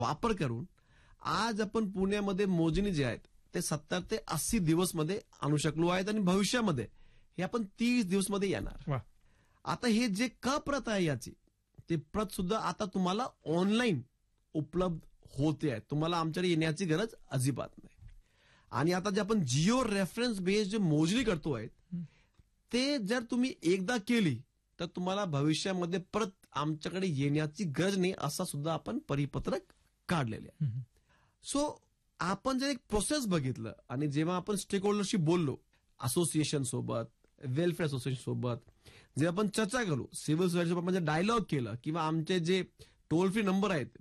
वापर करून आज आपण पुण्यामध्ये मोजणी जे आहेत ते 70 ते 80 दिवस मध्ये आणू शकलो आहेत आणि भविष्यामध्ये हे आपण 30 दिवस मध्ये येणार. आता हे जे प्रत आहे याची ते प्रत सुद्धा आता तुम्हाला ऑनलाईन उपलब्ध होते आहे. तुम्हाला आमच्याकडे येण्याची गरज अजिबात नाही. आणि आता जे आपण जिओ रेफरन्स बेस्ड जे मोजणी करतो आहेत ते जर तुम्ही एकदा केली तर तुम्हाला भविष्यामध्ये परत आमच्याकडे येण्याची गरज नाही असा सुद्धा आपण परिपत्रक काढलेले आहे. सो आपण जर एक प्रोसेस बघितलं आणि जेव्हा आपण स्टेक होल्डरशी बोललो, असोसिएशन सोबत, वेलफेअर असोसिएशन सोबत जे आपण चर्चा करू, सिव्हिल सोसायटी सोबत म्हणजे डायलॉग केलं किंवा आमचे जे टोल फ्री नंबर आहेत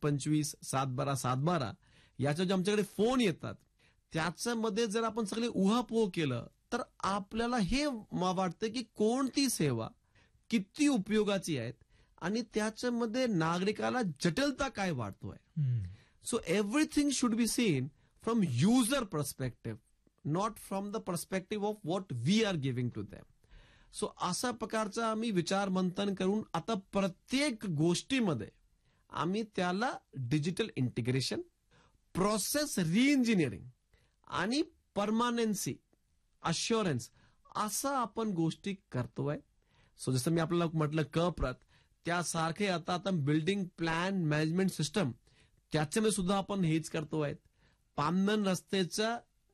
20-25-712-712 याच्या जे आमच्याकडे फोन येतात त्याच्यामध्ये जर आपण सगळे उहापोह केलं तर आपल्याला हे वाटतं की कोणती सेवा किती उपयोगाची आहेत आणि त्याच्यामध्ये नागरिकाला जटिलता काय वाटतोय. So everything should be seen from user perspective, not from the perspective of what we R giving to them. So अशा प्रकारचं आम्ही विचार मंथन करून आता प्रत्येक गोष्टीमध्ये आम्ही त्याला डिजिटल इंटिग्रेशन, प्रोसेस रिइंजिनिअरिंग आणि परमानन्सी अश्युरन्स असं आपण गोष्टी करतोय. सो जसं मी आपल्याला म्हटलं प्रत त्यासारखे आता बिल्डिंग प्लॅन मॅनेजमेंट सिस्टम त्याच्यामध्ये सुद्धा आपण हेच करतोय. पामनन रस्त्याचा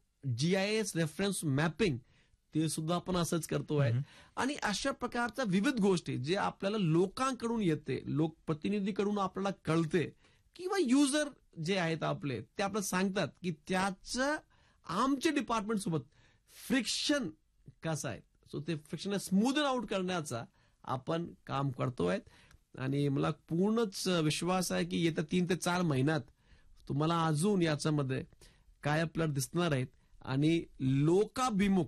GIS रेफरन्स मॅपिंग ते सुद्धा आपण असंच करतोय. आणि अशा प्रकारच्या विविध गोष्टी जे आपल्याला लोकांकडून येते, लोकप्रतिनिधीकडून आपल्याला कळते किंवा युजर जे आहेत आपले ते आपल्याला सांगतात की त्याचं आमच्या डिपार्टमेंट सोबत फ्रिक्शन कसं आहे. सो ते फ्रिक्शन स्मूदन आउट करण्याचा आपण काम करतोय. आणि मला पूर्णच विश्वास आहे की येत्या 3 ते 4 महिन्यात तुम्हाला अजून याच्यामध्ये काय आपल्याला दिसणार आहेत आणि लोकाभिमुख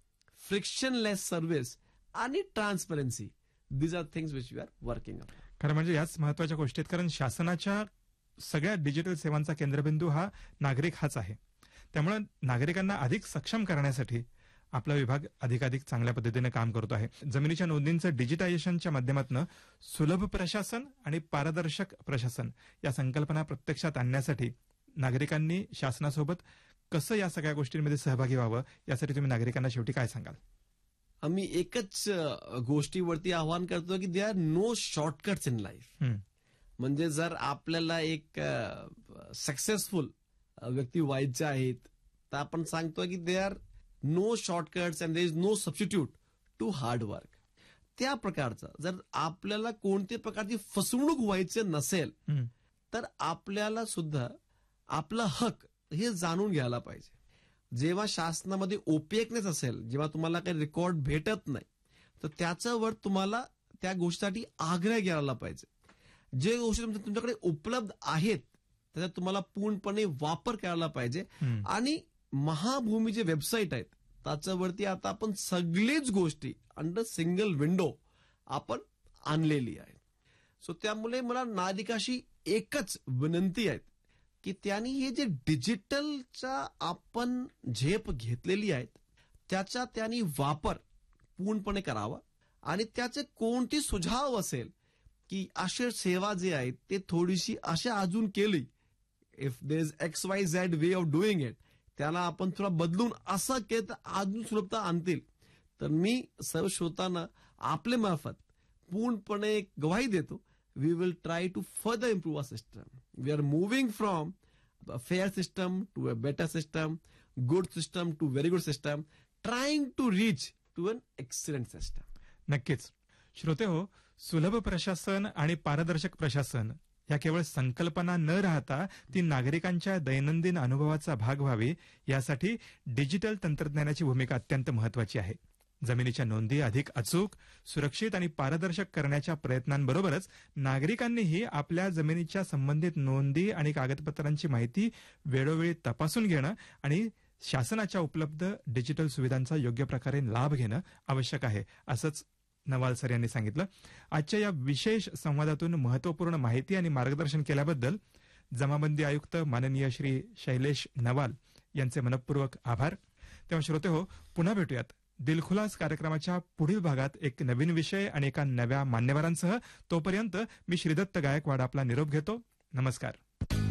फ्रिक्शनलेस सर्व्हिस आणि transparency, these R things which we R working on. खरं म्हणजे याच महत्वाच्या गोष्टी आहेत, कारण शासनाच्या सगळ्या डिजिटल सेवांचा केंद्रबिंदू हा नागरिक हाच आहे. त्यामुळे नागरिकांना अधिक सक्षम करण्यासाठी आपला विभाग अधिकाधिक चांगल्या पद्धतीने काम करतो आहे. जमिनीच्या नोंदींचं डिजिटायझेशनच्या माध्यमातून सुलभ प्रशासन आणि पारदर्शक प्रशासन या संकल्पना प्रत्यक्षात आणण्यासाठी नागरिकांनी शासनासोबत कसं या सगळ्या गोष्टींमध्ये सहभागी व्हावं यासाठी तुम्ही नागरिकांना शेवटी काय सांगाल? आम्ही एकच गोष्टीवरती आवाहन करतो की they are no shortcuts in life. म्हणजे जर आपल्याला एक सक्सेसफुल व्यक्ती व्हायचे आहेत तर आपण सांगतो की they are no shortcuts and there is no substitute to hard work. त्या प्रकारचं जर आपल्याला कोणत्या प्रकारची फसवणूक व्हायची नसेल तर आपल्याला सुद्धा आपला हक हे जाणून घ्यायला पाहिजे. जेव्हा शासनामध्ये ओपिएकनेस असेल, जेव्हा तुम्हाला काही रेकॉर्ड भेटत नाही तर त्याच्यावर तुम्हाला त्या गोष्टीसाठी आग्रह घ्यायला पाहिजे. जे गोष्टी तुमच्याकडे उपलब्ध आहेत त्याचा तुम्हाला पूर्णपणे वापर करायला पाहिजे. आणि महाभूमी जे वेबसाईट आहेत त्याच्यावरती आता आपण सगळीच गोष्टी अंडर सिंगल विंडो आपण आणलेली आहे. सो त्यामुळे मला नागरिकाशी एकच विनंती आहे की त्यांनी हे जे डिजिटलचा आपण झेप घेतलेली आहेत त्याचा त्यांनी वापर पूर्णपणे करावा. आणि त्याचे कोणती सुझाव असेल की अशा सेवा जे आहेत ते थोडीशी अशा अजून केली, if there is XYZ way of doing it, त्याला आपण थोडा बदलून असं केलं तर अजून सुलभता आणतील. तर मी सर्व श्रोतांना आपल्या मार्फत पूर्णपणे गवाही देतो, we will try to further improve our system. We R moving from a fair system to a better system, good system to very good system, trying to reach to an excellent system. नक्कीच. श्रोते हो, सुलभ प्रशासन आणि पारदर्शक प्रशासन या केवळ संकल्पना न राहता ती नागरिकांच्या दैनंदिन अनुभवाचा भाग व्हावी यासाठी डिजिटल तंत्रज्ञानाची भूमिका अत्यंत महत्वाची आहे. जमिनीच्या नोंदी अधिक अचूक, सुरक्षित आणि पारदर्शक करण्याच्या प्रयत्नांबरोबरच नागरिकांनीही आपल्या जमिनीच्या संबंधित नोंदी आणि कागदपत्रांची माहिती वेळोवेळी तपासून घेणं आणि शासनाच्या उपलब्ध डिजिटल सुविधांचा योग्य प्रकारे लाभ घेणं आवश्यक आहे, असंच नवाल सर यांनी सांगितलं. आजच्या या विशेष संवादातून महत्वपूर्ण माहिती आणि मार्गदर्शन केल्याबद्दल जमाबंदी आयुक्त माननीय श्री शैलेश नवाल यांचे मनपूर्वक आभार. तेव्हा श्रोते हो, पुन्हा भेटूयात दिलखुलास कार्यक्रमाच्या पुढील भागात एक नवीन विषय आणि एका नव्या मान्यवरांसह. तोपर्यंत मी श्रीदत्त गायकवाड आपला निरोप घेतो. नमस्कार.